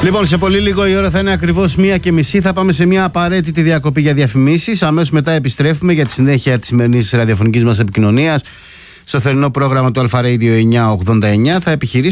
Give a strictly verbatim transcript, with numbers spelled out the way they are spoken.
Λοιπόν, σε πολύ λίγο η ώρα θα είναι ακριβώς μία και μισή. Θα πάμε σε μία απαραίτητη διακοπή για διαφημίσεις. Αμέσως μετά επιστρέφουμε για τη συνέχεια της σημερινής ραδιοφωνικής μας επικοινωνίας. Στο θερινό πρόγραμμα του Αλφα Radio εννιακόσια ογδόντα εννιά θα επιχειρήσουμε